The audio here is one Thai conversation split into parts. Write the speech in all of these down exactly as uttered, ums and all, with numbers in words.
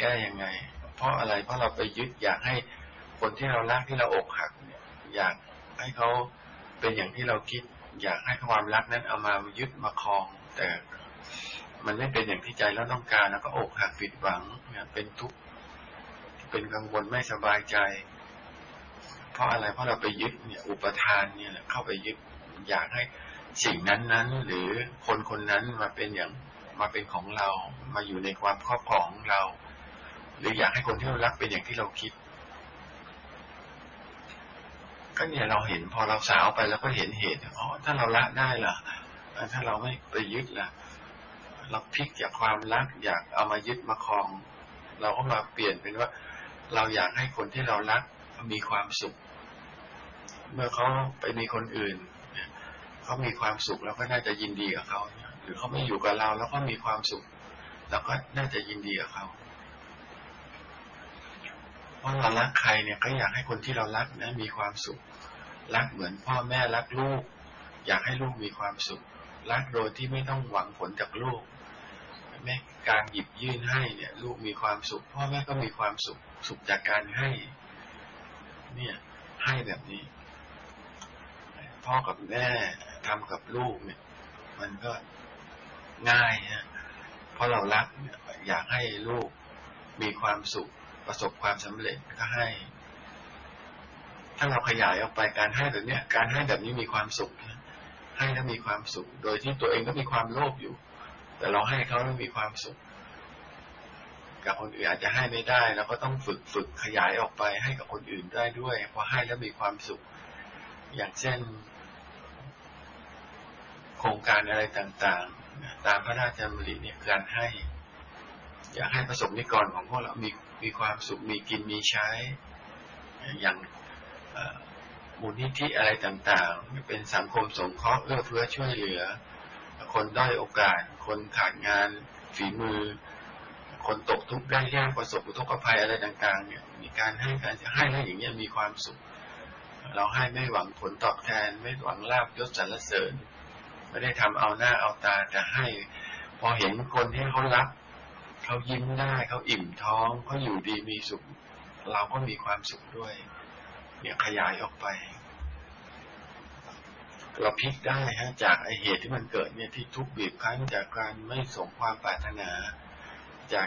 แก้ยังไงเพราะอะไรเพราะเราไปยึดอยากให้คนที่เรารักที่เราอกหักเนี่ยอยากให้เขาเป็นอย่างที่เราคิดอยากให้ความรักนั้นเอามายึดมาครองแต่มันไม่เป็นอย่างที่ใจเราต้องการแล้วก็อกหักผิดหวังเนี่ยเป็นทุกข์เป็นกังวลไม่สบายใจเพราะอะไรเพราะเราไปยึดเนี่ยอุปทานเนี่ยเข้าไปยึดอยากให้สิ่งนั้นๆหรือคนคนนั้นมาเป็นอย่างมาเป็นของเรามาอยู่ในความครอบครองของเราหรืออยากให้คนที่เรารักเป็นอย่างที่เราคิดก็เนี่ยเราเห็นพอเราสาวไปแล้วก็เห็นเหตุอ๋อถ้าเราละได้ล่ะถ้าเราไม่ไปยึดล่ะเราพลิกจากความรักอยากเอามายึดมาครองเราก็มาเปลี่ยนเป็นว่าเราอยากให้คนที่เรารักมีความสุขเมื่อเขาไปมีคนอื่นเขามีความสุขเราก็น่าจะยินดีกับเขาหรือเขาไม่อยู่กับเราแล้วก็มีความสุขเราก็น่าจะยินดีกับเขาเพราะเรารักใครเนี่ยก็อยากให้คนที่เรารักนะมีความสุขรักเหมือนพ่อแม่รักลูกอยากให้ลูกมีความสุขรักโดยที่ไม่ต้องหวังผลจากลูกแม้การหยิบยื่นให้เนี่ยลูกมีความสุขพ่อแม่ก็มีความสุขสุขจากการให้เนี่ยให้แบบนี้พ่อกับแม่ทำกับลูกเนี่ยมันก็ง่ายฮะเพราะเรารักอยากให้ลูกมีความสุขประสบความสำเร็จก็ให้ถ้าเราขยายออกไปการให้แบบนี้การให้แบบนี้มีความสุขให้แล้วมีความสุขโดยที่ตัวเองก็มีความโลภอยู่แต่เราให้เขาแล้วมีความสุขกับคนอื่นอาจจะให้ไม่ได้เราก็ต้องฝึกฝึกขยายออกไปให้กับคนอื่นได้ด้วยพอให้แล้วมีความสุขอย่างเช่นโครงการอะไรต่างๆตามพระราชดำริเนี่ยการให้อยากให้ประสบนิกรของพวกเรามีมีความสุขมีกินมีใช้อย่างมูลนิธิอะไรต่างๆเป็นสังคมสงเคราะห์เอื้อเฟื้อช่วยเหลือคนด้อยโอกาสคนขาดงานฝีมือคนตกทุกข์ได้ยากประสบอุทกภัยอะไรต่างๆเนี่ยมีการให้การจะให้แล้วอย่างเงี้ยมีความสุขเราให้ไม่หวังผลตอบแทนไม่หวังลาภยศสรรเสริญไม่ได้ทำเอาหน้าเอาตาแต่ให้พอเห็นคนที่เขารักเขายิ้มได้เขาอิ่มท้องเขาอยู่ดีมีสุขเราก็มีความสุขด้วยเนี่ยขยายออกไปเราพลิกได้ฮะจากไอเหตุที่มันเกิดเนี่ยที่ทุกข์บีบคั้นจากการไม่สมความปรารถนาจาก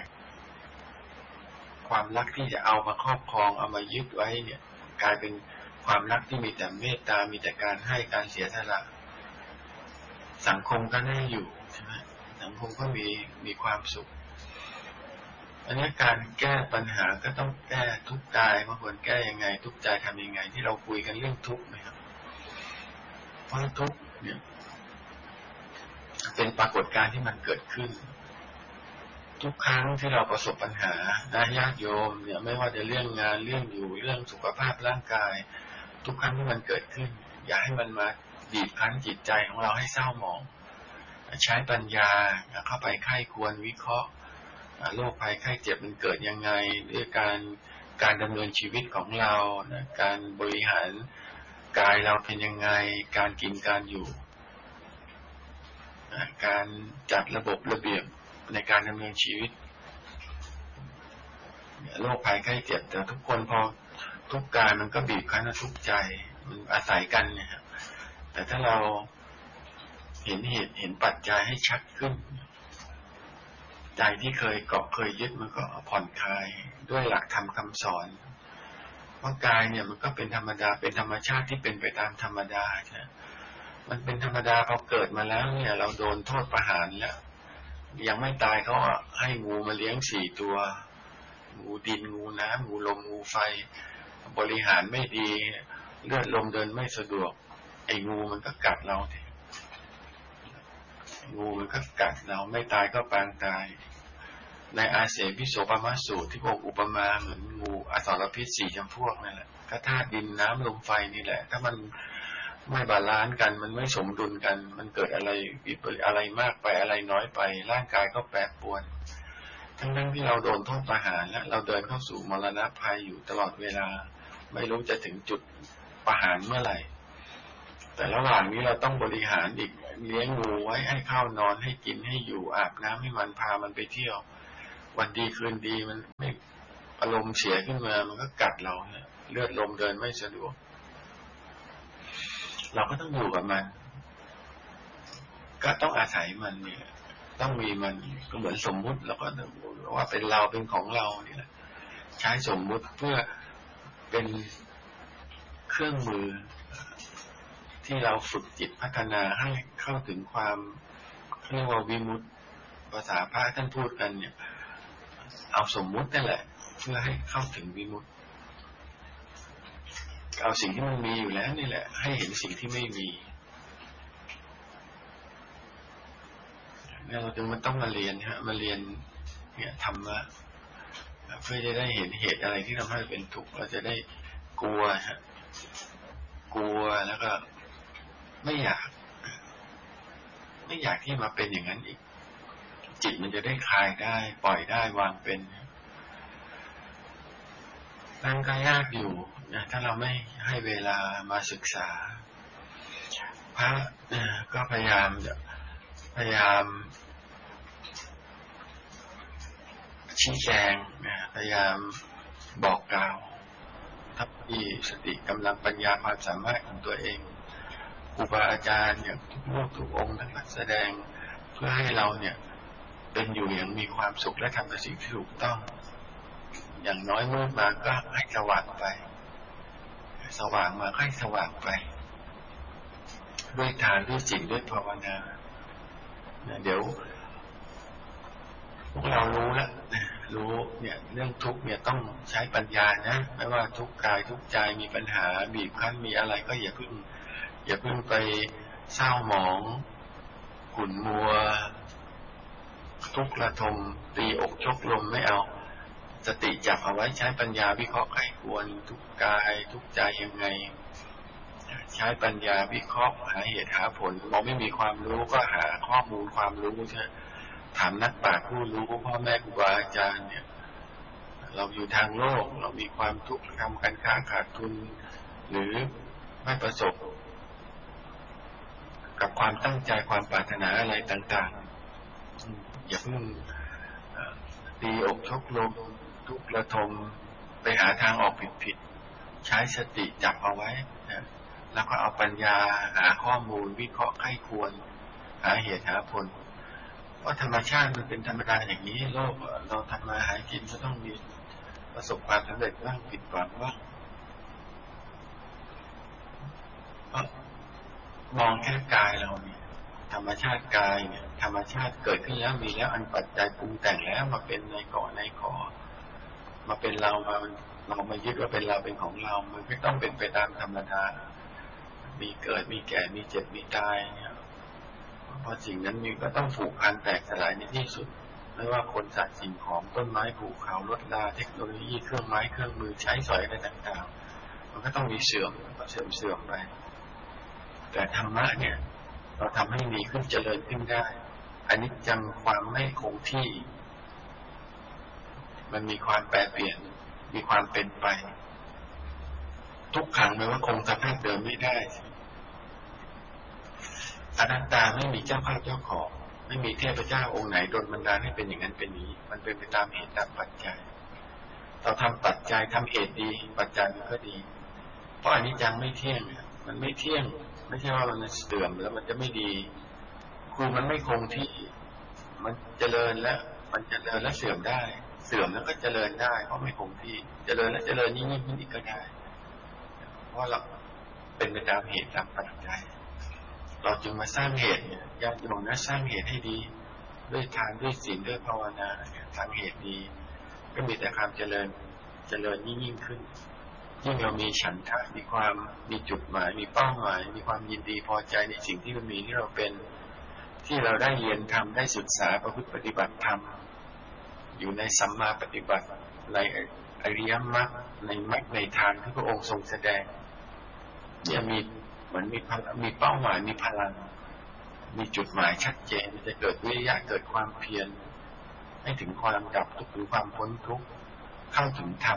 ความรักที่จะเอามาครอบครองเอามายึดไว้เนี่ยกลายเป็นความรักที่มีแต่เมตตามีแต่การให้การเสียสละสังคมก็น่าอยู่ใช่ไหมสังคมก็มีมีความสุขอันนี้การแก้ปัญหาก็ต้องแก้ทุกกายว่าควรแก้ยังไงทุกใจทำยังไงที่เราคุยกันเรื่องทุกข์นะครับเพราะทุกข์เนี่ยเป็นปรากฏการณ์ที่มันเกิดขึ้นทุกครั้งที่เราประสบปัญหานะญาติโยมเนี่ยไม่ว่าจะเรื่องงานเรื่องอยู่เรื่องสุขภาพร่างกายทุกครั้งที่มันเกิดขึ้นอย่าให้มันมาบีบคั้นจิตใจของเราให้เศร้าหมองใช้ปัญญาเข้าไปไข้ควรวิเคราะห์โรคภัยไข้เจ็บมันเกิดยังไงด้วยการการดำเนินชีวิตของเรานะการบริหารกายเราเป็นยังไงการกินการอยู่นะการจัดระบบระเบียบในการดำเนินชีวิตโรคภัยไข้เจ็บแต่ทุกคนพอทุกกายมันก็บีบคั้นทุกใจมันอาศัยกันเนี่ยแต่ถ้าเราเห็นเหตุเห็นปัจจัยให้ชัดขึ้นใจที่เคยเกาะเคยยึดมันก็ผ่อนคลายด้วยหลักธรรมคำสอนเพราะกายเนี่ยมันก็เป็นธรรมดาเป็นธรรมชาติที่เป็นไปตามธรรมดาใช่มันเป็นธรรมดาพอเกิดมาแล้วเนี่ยเราโดนโทษประหารแล้วยังไม่ตายเขาให้งูมาเลี้ยงสี่ตัวงูดินงูน้ำงูลมงูไฟบริหารไม่ดีเลือดลมเดินไม่สะดวกไอ้งูมันก็กัดเราทีงูมันก็กัดเราไม่ตายก็ปางตายในอาเสพิโสปมาสูตรที่พวกอุปมาเหมือนงูอสรพิษสี่จำพวกนั่นแหละก็ธาตุดินน้ำลมไฟนี่แหละถ้ามันไม่บาลานซ์กันมันไม่สมดุลกันมันเกิดอะไรอะไรมากไปอะไรน้อยไปร่างกายก็แปรปรวนทั้งนั้นที่เราโดนโทษประหารแล้วเราเดินเข้าสู่มรณะภัยอยู่ตลอดเวลาไม่รู้จะถึงจุดประหารเมื่อไหร่แต่ระหว่างนี้เราต้องบริหารอีกเลี้ยงงูไว้ให้ข้าวนอนให้กินให้อยู่อาบน้ำให้มันพามันไปเที่ยววันดีคืนดีมันไม่อารมณ์เสียขึ้นมามันก็กัดเราเนี่ยเลือดลมเดินไม่สะดวกเราก็ต้องอยู่กับมันก็ต้องอาศัยมันเนี่ยต้องมีมันก็เหมือนสมมุติแล้วก็ว่าเป็นเราเป็นของเราเนี่ยใช้สมมุติเพื่อเป็นเครื่องมือที่เราฝึกจิตพัฒนาให้เข้าถึงความเรียกว่าวิมุตติภาษาพระท่านพูดกันเนี่ยเอาสมมุตินั่นแหละเพื่อให้เข้าถึงวิมุตติเอาสิ่งที่มันมีอยู่แล้วนี่แหละให้เห็นสิ่งที่ไม่มีเราจึงมันต้องมาเรียนฮะมาเรียนเนี่ยธรรมะเพื่อจะได้เห็นเหตุอะไรที่ทำให้เป็นทุกข์เราจะได้กลัวฮะกลัวแล้วก็ไม่อยากไม่อยากที่มาเป็นอย่างนั้นอีกจิตมันจะได้คลายได้ปล่อยได้วางเป็นนั่นก็ยากอยู่นะถ้าเราไม่ให้เวลามาศึกษาพระก็พยายามพยายามชี้แจงนะพยายามบอกกล่าวทัพที่สติกำลังปัญญาความสามารถของตัวเองครูบาอาจารย์อย่างทุกรูปทุกองค์ทั้งนั้นแสดงเพื่อให้เราเนี่ยเป็นอยู่อย่างมีความสุขและทำแต่สิ่งที่ถูกต้องอย่างน้อยมืดมาก็ให้สว่างไปสว่างมาก็ให้สว่างไปด้วยทานด้วยศีลด้วยภาวนาเดี๋ยวพวกเรารู้แล้วรู้เนี่ยเรื่องทุกข์เนี่ยต้องใช้ปัญญานะไม่ว่าทุกข์กายทุกข์ใจมีปัญหาบีบคั้นมีอะไรก็อย่าเพิ่งอย่าเพิ่งไปเศร้าหมองขุ่นมัวทุกข์ระทมตีอกชกลมไม่เอาสติจับเอาไว้ใช้ปัญญาวิเคราะห์ไข้ควรทุกกายทุกใจยังไงใช้ปัญญาวิเคราะห์หาเหตุหาผลเราไม่มีความรู้ก็หาข้อมูลความรู้ใช่ถามนักปราชญ์ผู้รู้พ่อแม่ครูบาอาจารย์เนี่ยเราอยู่ทางโลกเรามีความทุกข์ทำการค้าขาดทุนหรือไม่ประสบกับความตั้งใจความปรารถนาอะไรต่างๆอย่าเพิ่งตีอกชกลมทุกข์ระทมไปหาทางออกผิดๆใช้สติจับเอาไว้นะแล้วก็เอาปัญญาหาข้อมูลวิเคราะห์ไข้ควรหาเหตุหาผลว่าธรรมชาติมันเป็นธรรมดาอย่างนี้โลกเราทำมาหากินก็ต้องมีประสบความสำเร็จบ้างผิดหวังบ้างมองแค่กายเราเนี่ยธรรมชาติกายเนี่ยธรรมชาติเกิดขึ้นแล้วมีแล้วอันปัจจัยปรุงแต่งแล้วมาเป็นในก่อในขอมาเป็นเรามาเรามายึดว่าเป็นเราเป็นของเรามันไม่ต้องเป็นไปตามธรรมดามีเกิดมีแก่มีเจ็บมีตายเนี่ยพอสิ่งนั้นมีก็ต้องผูกพันแตกสลายในที่สุดไม่ว่าคนสัตว์สิ่งของต้นไม้ภูเขารถราเทคโนโลยีเครื่องไม้เครื่องมือใช้สอยอะไรต่างๆมันก็ต้องมีเสื่อมเสื่อมเสื่อมไปแต่ธรรมะเนี่ยเราทำให้มีขึ้นเจริญขึ้นได้อันนี้จังความไม่คงที่มันมีความแปรเปลี่ยนมีความเป็นไปทุกขังไม่ว่าคงสภาพเดิมไม่ได้อนัตตาไม่มีเจ้าภาพเจ้าของไม่มีเทพเจ้าองค์ไหนโดนบันดาลให้เป็นอย่างนั้นเป็นนี้มันเป็นไปตามเหตุตามปัจจัยเราทำปัจจัยทำเหตุดีปัจจัยมันก็ดีเพราะอันนี้จังไม่เที่ยงมันไม่เที่ยงไม่ใช่ว่ามันเสื่อมแล้วมันจะไม่ดีคือมันไม่คงที่มันเจริญแล้วมันเจริญแล้วเสื่อมได้เสื่อมแล้วก็เจริญได้เพราะไม่คงที่เจริญแล้วเจริญยิ่งยิ่งขึ้นอีกก็ได้เพราะเราเป็นไปตามเหตุตามปัจจัยเราจึงมาสร้างเหตุเนี่ยญาติโยมนะสร้างเหตุให้ดีด้วยทานด้วยศีลด้วยภาวนาทำเหตุดีก็มีแต่ความเจริญเจริญยิ่งยิ่งขึ้นยิ่งเรามีฉันทะมีความมีจุดหมายมีเป้าหมายมีความยินดีพอใจในสิ่งที่มันมีที่เราเป็นที่เราได้เรียนทำได้ศึกษาประพฤติปฏิบัติธรรมอยู่ในสัมมาปฏิบัติในอริยมรรคในมรรคในทางที่พระองค์ทรงแสดงเนี่ยมีเหมือนมีมีเป้าหมายมีพลังมีจุดหมายชัดเจนจะเกิดวิริยะเกิดความเพียรให้ถึงความดับทุกข์ถึงความพ้นทุกข์เข้าถึงธรรม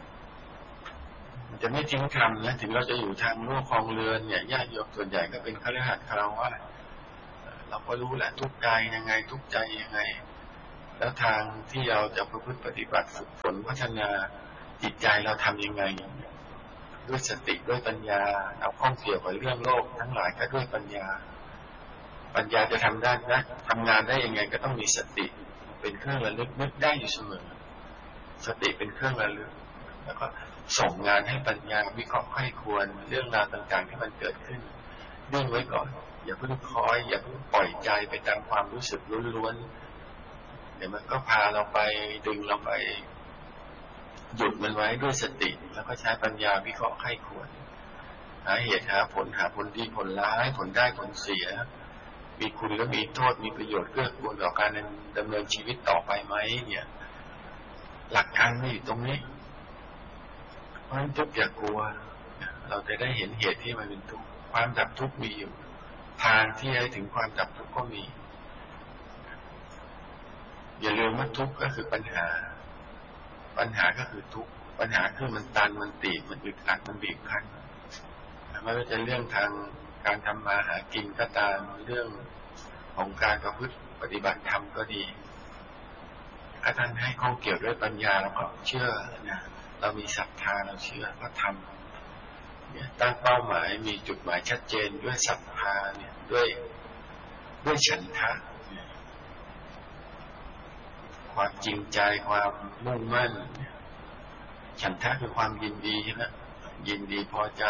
มันจะไม่ทิ้งธรรมนะถึงเราจะอยู่ทางโลกครองเรือนเนี่ยญาติโยมส่วนใหญ่ก็เป็นคฤหัสถ์คฤหัสถ์เราก็รู้แหละทุกข์กายยังไงทุกข์ใจยังไงแล้วทางที่เราจะประพฤติปฏิบัติฝึกฝนพัฒนาจิตใจเราทำยังไงด้วยสติด้วยปัญญาเอาข้องเกี่ยวกับเรื่องโลกทั้งหลายก็ด้วยปัญญาปัญญาจะทำได้นะทำงานได้ยังไงก็ต้องมีสติเป็นเครื่องระลึกนึกได้อยู่เสมอสติเป็นเครื่องระลึกแล้วก็ส่งงานให้ปัญญาวิเคราะห์ให้ควรเรื่องราวต่างๆที่มันเกิดขึ้นนิ่งไว้ก่อนอย่าเพิ่งคอยอย่าเพิ่งปล่อยใจไปตามความรู้สึกล้วนๆเดี๋ยวมันก็พาเราไปดึงเราไปหยุดมันไว้ด้วยสติแล้วก็ใช้ปัญญาวิเคราะห์ให้ควรหาเหตุหาผลหาผลดีผลร้ายผลได้ผลเสียมีคุณและมีโทษมีประโยชน์เกื้อกูลต่อการดำเนินชีวิตต่อไปไหมเนี่ยหลักการมันอยู่ตรงนี้เพราะฉะนั้นทุกข์อย่ากลัวเราจะได้เห็นเหตุที่มันเป็นทุกข์ความดับทุกข์มีอยู่ทางที่ให้ถึงความดับทุกข์ก็มีอย่าลืมว่าทุกข์ก็คือปัญหาปัญหาก็คือทุกข์ปัญหาคือมันตันมันตีบมันอึดอัดมันบีบคั้นไม่ว่าจะเรื่องทางการทำมาหากินก็ตามเรื่องของการประพฤติปฏิบัติธรรมก็ดีถ้าท่านให้ข้องเกี่ยวด้วยปัญญาเราก็เชื่อนะเรามีศรัทธาเราเชื่อก็ทำเนี่ยตั้งเป้าหมายมีจุดหมายชัดเจนด้วยศรัทธาเนี่ยด้วยด้วยฉันทะความจริงใจความมุ่งมั่นฉันทะคือความยินดีใช่ไหมยินดีพอใจ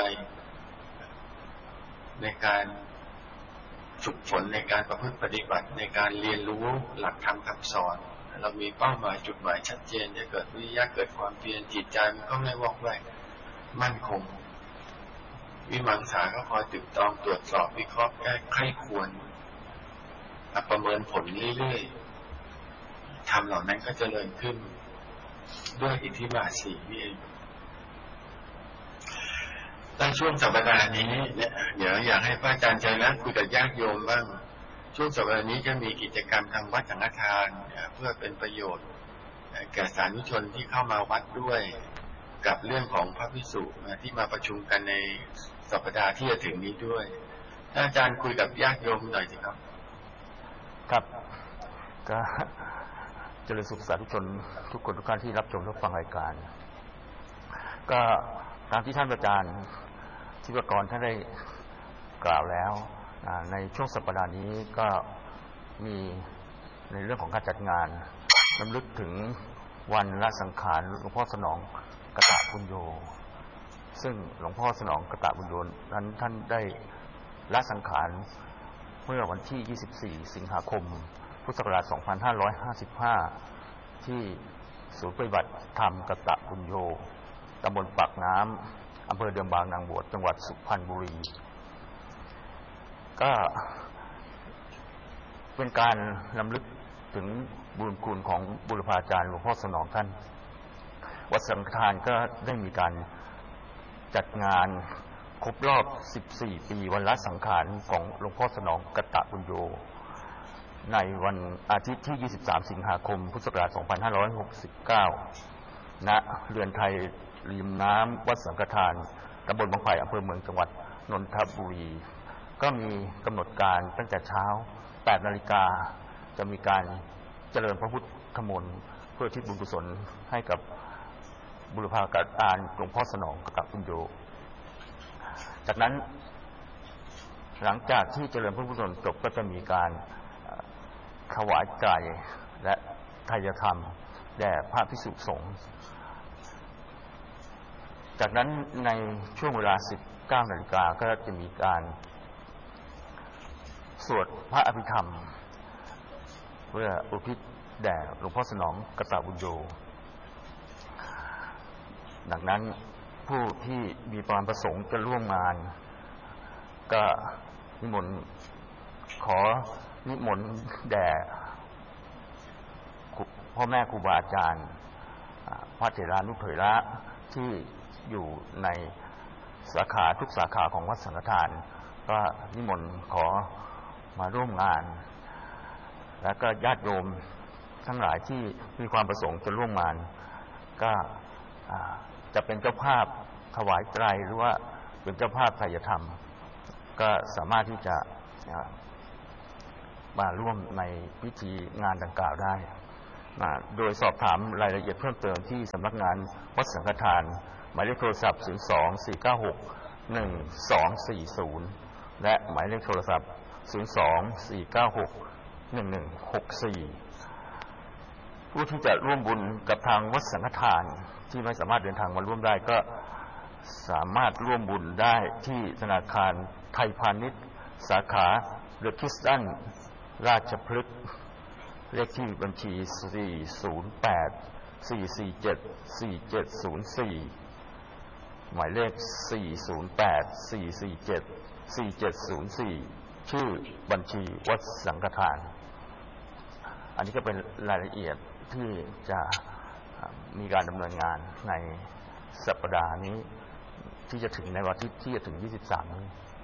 ในการฝึกฝนในการประพฤติปฏิบัติในการเรียนรู้หลักธรรมคำสอนเรามีเป้าหมายจุดหมายชัดเจนจะเกิดวิริยะเกิดความเพียรจิตใจมันก็ไม่วอกแวกมั่นคงวิมังสาก็คอยติดตองตรวจสอบวิเคราะห์แก้ไขควรประเมินผลเรื่อยๆทำเหล่านั้นก็เจริญขึ้นด้วยอิทธิบาทสี่นี่เองในช่วงสัปดาห์นี้เนี่ยเดี๋ยวอยากให้พระอาจารย์ใจรักคุยกับญาติโยมบ้างช่วงสัปดาห์นี้จะมีกิจกรรมทางวัดสังฆทานเพื่อเป็นประโยชน์แก่สาธุชนที่เข้ามาวัดด้วยกับเรื่องของพระภิกษุที่มาประชุมกันในสัปดาห์ที่จะถึงนี้ด้วยท่านอาจารย์คุยกับญาติโยมหน่อยสิครับครับก็เจริญสุขสาธุชนทุกคนทุกท่านที่รับชมรับฟังรายการก็ตามที่ท่านอาจารย์ทิวกรท่านได้กล่าวแล้วในช่วงสัปดาห์นี้ก็มีในเรื่องของการจัดงานรำลึกถึงวันละสังขารหลวงพ่อสนองกตปุญโญซึ่งหลวงพ่อสนองกตปุญโญนั้นท่านได้ละสังขารเมื่อวันที่ยี่สิบสี่สิงหาคมพุทธศักราชสองพันห้าร้อยห้าสิบห้าที่ศูนย์ปฏิบัติธรรมกตปุญโญตำบลปากน้ำอำเภอเดิมบางนางบวชจังหวัดสุพรรณบุรีก็เป็นการรำลึกถึงบุญคุณของบุรพาจารย์หลวงพ่อสนองท่านวัดสังฆทานก็ได้มีการจัดงานครบรอบสิบสี่ปีวันละสังขารของหลวงพ่อสนองกตปุญโญในวันอาทิตย์ที่ยี่สิบสามสิงหาคมพุทธศักราชสองพันห้าร้อยหกสิบเก้าณเรือนไทยริมน้ำวัดสังฆทานตำบลบางไผ่อำเภอเมืองจังหวัดนนทบุรีก็มีกำหนดการตั้งแต่เช้าแปดนาฬิกาจะมีการเจริญพระพุทธมนต์เพื่อทิศบุญกุศลให้กับบุรพาจารย์หลวงพ่อสนองกตปุญโญจากนั้นหลังจากที่เจริญพระพุทธมนต์จบก็จะมีการถวายไก่และไทยธรรมแด่พระภิกษุสงฆ์จากนั้นในช่วงเวลาสิบเก้านาฬิกาก็จะมีการสวดพระอภิธรรมเพื่ออุทิศแด่หลวงพ่อสนองกตปุญโญดังนั้นผู้ที่มีความประสงค์จะร่วมงานก็นิมนต์ขอนิมนต์แด่พ่อแม่ครูบาอาจารย์พระเถรานุเถระที่อยู่ในสาขาทุกสาขาของวัดสังฆทานก็นิมนต์ขอมาร่วมงานแล้วก็ญาติโยมทั้งหลายที่มีความประสงค์จะร่วมงานก็จะเป็นเจ้าภาพถวายไตรหรือว่าเป็นเจ้าภาพไตรธรรมก็สามารถที่จะมาร่วมในพิธีงานดังกล่าวได้โดยสอบถามรายละเอียดเพิ่มเติมที่สำนักงานวัดสังฆทานหมายเลขโทรศัพท์ศูนย์ สอง สี่ เก้า หก หนึ่ง สอง สี่ ศูนย์และหมายเลขโทรศัพท์ศูนย์ สอง สี่ เก้า หก หนึ่ง หนึ่ง หก สี่ผู้ที่จะร่วมบุญกับทางวัดสังฆทานที่ไม่สามารถเดินทางมาร่วมได้ก็สามารถร่วมบุญได้ที่ธนาคารไทยพาณิชย์สาขาเดอะคริสตันราชพฤกษ์เลขที่บัญชี สี่ ศูนย์ แปด สี่ สี่ เจ็ด สี่ เจ็ด ศูนย์ สี่ หมายเลข สี่ ศูนย์ แปด สี่ สี่ เจ็ด สี่ เจ็ด ศูนย์ สี่ ชื่อบัญชีวัดสังฆทานอันนี้ก็เป็นรายละเอียดที่จะมีการดำเนินงานในสัปดาห์นี้ที่จะถึงในวันที่ที่จะถึงยี่สิบสามนี้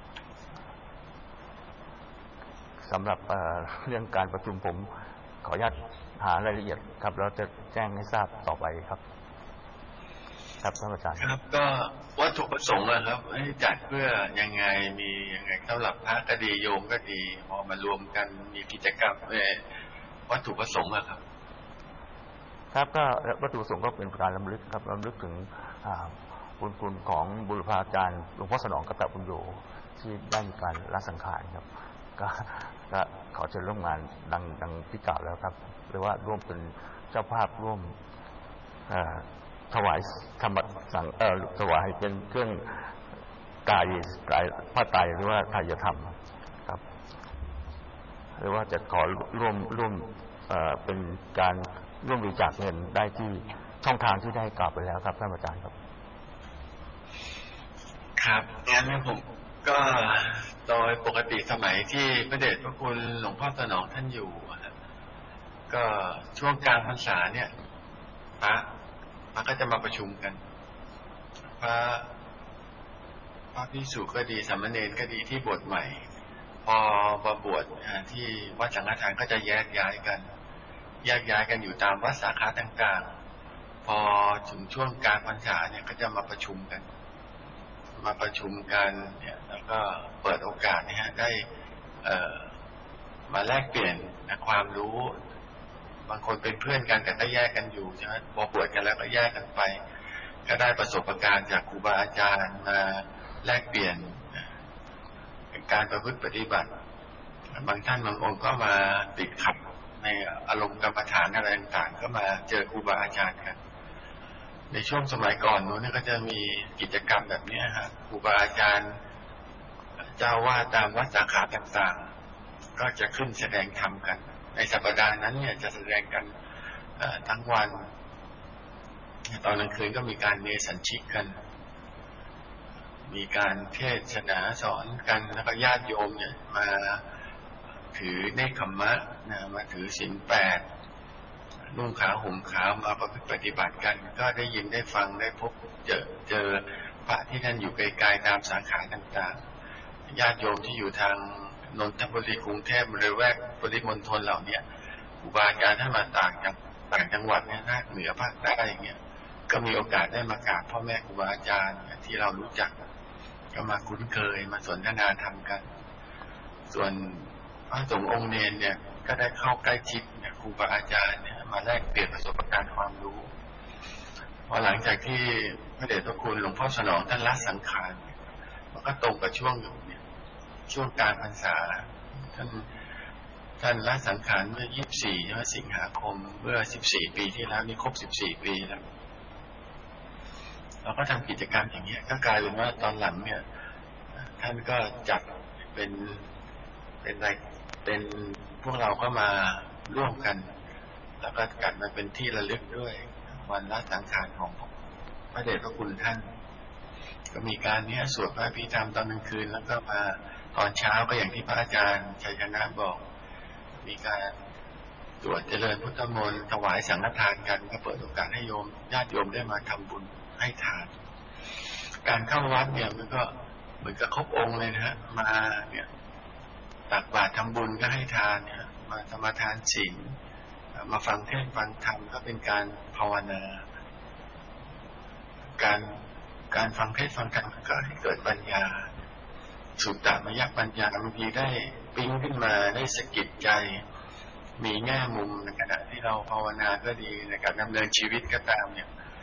สำหรับ เอ่อ เรื่องการประชุมผมขออนุญาตหารายละเอียดครับแล้วจะแจ้งให้ทราบต่อไปครับครับท่านอาจารย์ครับก็วัตถุประสงค์นะครับให้จัดเพื่อยังไงมียังไงสำหรับพระก็ดีโยมก็ดีพอมารวมกันมีกิจกรรมเอ่อวัตถุประสงค์อะครับครับก็วัตถุประสงค์ก็เป็นการรำลึกครับรำลึกถึงบุญคุณของบุรพาจารย์หลวงพ่อสนองกตปุญโญที่ได้มีการละสังขารครับก็ก็ขอเชิญร่วมงานดังดังที่กล่าวแล้วครับหรือว่าร่วมเป็นเจ้าภาพร่วมถวายธรรมสังเอ่อถวายเป็นเครื่องกายกายพระไตรหรือว่าไตรธรรมครับหรือว่าจะขอร่วมร่วมเอ่อเป็นการร่วมบริจาคเงินได้ที่ช่องทางที่ได้กล่าวไปแล้วครับท่านอาจารย์ครับครับงั้นผมก็โดยปกติสมัยที่พระเดชพระคุณหลวงพ่อสนองท่านอยู่ก็ช่วงกลางพรรษาเนี่ยพระพระก็จะมาประชุมกันพระพระภิกษุก็ดีสามเณรก็ดีที่บวชใหม่พอมาบวชที่วัดสังฆทานก็จะแยกย้ายกันแยกย้ายกันอยู่ตามวัดสาขาต่างๆพอถึงช่วงกลางพรรษาเนี่ยก็จะมาประชุมกันมาประชุมกันเนี่ยแล้วก็เปิดโอกาสเนี่ยได้เอ่อมาแลกเปลี่ยนความรู้บางคนเป็นเพื่อนกันแต่ก็แยกกันอยู่ใช่ไหมพอบวชกันแล้วก็แยกกันไปก็ได้ประสบการณ์จากครูบาอาจารย์มาแลกเปลี่ยนการประพฤติปฏิบัติบางท่านบางองค์ก็มาติดขัดในอารมณ์กรรมฐานอะไรต่างๆก็มาเจอครูบาอาจารย์กันในช่วงสมัยก่อนนู้นก็จะมีกิจกรรมแบบนี้ฮะครูบาอาจารย์เจ้าว่าตามวัดสาขาต่างๆก็จะขึ้นแสดงธรรมกันในสัปดาห์นั้นเนี่ยจะแสดงกันทั้งวันตอนกลางคืนก็มีการเนสัญชิกกันมีการเทศนาสอนกันแล้วก็ญาติโยมเนี่ยมาถือเนคขมมะนะมาถือศีลแปดนุ่งขาวห่มขาวมาประพฤติปฏิบัติกันก็ได้ยินได้ฟังได้พบเจอเจอพระที่ท่านอยู่ไกลๆตามสาขาต่างๆญาติโยมที่อยู่ทางนนทบุรีกรุงเทพบริเวณปริมณฑลเหล่านี้ครูบาอาจารย์ท่านมาต่างจากต่างจังหวัดเนี่ยภาคเหนือภาคใต้อย่างเงี้ยก็มีโอกาสได้มากราบพ่อแม่ครูบาอาจารย์ที่เรารู้จักก็มาคุ้นเคยมาสนทนาธรรมกันส่วนพระสงฆ์องค์เนรเนี่ยก็ได้เข้าใกล้ชิดครูบาอาจารย์เนี่ยมาแลกเปลี่ยนประสบการณ์ความรู้พอหลังจากที่พระเดชพระคุณหลวงพ่อสนองท่านละสังขารมันก็ตรงกับช่วงเนี่ยช่วงกลางพรรษาท่านท่านละสังขารเมื่อยี่สิบสี่ใช่ไหมสิงหาคมเมื่อสิบสี่ปีที่แล้วนี่ครบสิบสี่ปีแล้วเราก็ทำกิจกรรมอย่างนี้ก็กลายเป็นว่าตอนหลังเนี่ยท่านก็จัดเป็นเป็นอะไรเป็นพวกเราก็มาร่วมกันแล้วก็กัดมาเป็นที่ระลึกด้วยวันละสังขารของพระเดชพระคุณท่านก็มีการเนี้ยสวดพระพิธรรมตอนกลางคืนแล้วก็มาตอนเช้าก็อย่างที่พระอาจารย์ชัยชนะบอกมีการสวดเจริญพุทธมนต์ถวายสังฆทานกันก็เปิดโอกาสให้โยมญาติโยมได้มาทำบุญให้ทานการเข้าวัดเนี่ยมันก็เหมือนกับครบองค์เลยนะฮะมาเนี่ยตักบาตรทำบุญก็ให้ทานเนี่ยมาสมาทานศีลมาฟังเทศน์ฟังธรรมก็เป็นการภาวนาการการฟังเทศน์ฟังธรรมก็ให้เกิดปัญญาสุตตมยปัญญาบางทีได้ปิ๊งขึ้นมาได้สะกิดใจมีแง่มุมในขณะที่เราภาวนาก็ดีในการดำเนินชีวิตก็ตามเนี่ย